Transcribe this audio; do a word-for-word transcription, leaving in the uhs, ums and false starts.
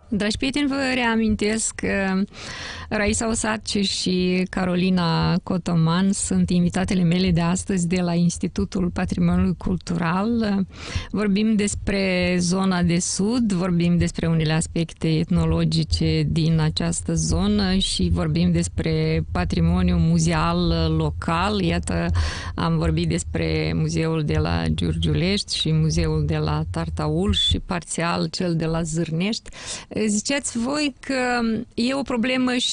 Dragi prieteni, vă reamintesc că Raisa Osace și Carolina Cotoman sunt invitatele mele de astăzi de la Institutul Patrimoniului Cultural. Vorbim despre zona de sud, vorbim despre unele aspecte etnologice din această zonă și vorbim despre patrimoniul muzeal local. Iată, am vorbit despre muzeul de la Giurgiulești și muzeul de la Tartaul și parțial cel de la Zârnești. Ziceați voi că e o problemă